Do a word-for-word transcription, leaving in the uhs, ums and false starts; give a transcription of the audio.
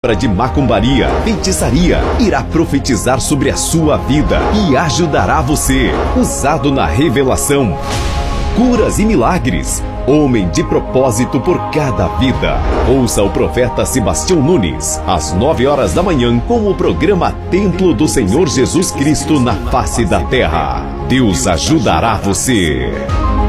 de macumbaria, feitiçaria, irá profetizar sobre a sua vida e ajudará você, usado na revelação, curas e milagres, homem de propósito por cada vida. Ouça o profeta Sebastião Nunes, às nove horas da manhã, com o programa Templo do Senhor Jesus Cristo na face da terra. Deus ajudará você.